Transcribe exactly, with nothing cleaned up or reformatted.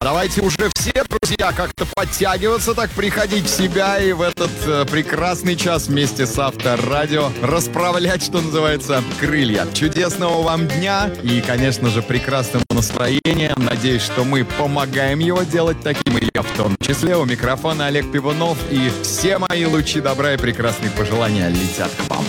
Давайте уже все, друзья, как-то подтягиваться, так приходить в себя и в этот э, прекрасный час вместе с Авторадио расправлять, что называется, крылья. Чудесного вам дня и, конечно же, прекрасного настроения. Надеюсь, что мы помогаем его делать таким, и я в том числе. У микрофона Олег Пивунов, и все мои лучи добра и прекрасные пожелания летят к вам.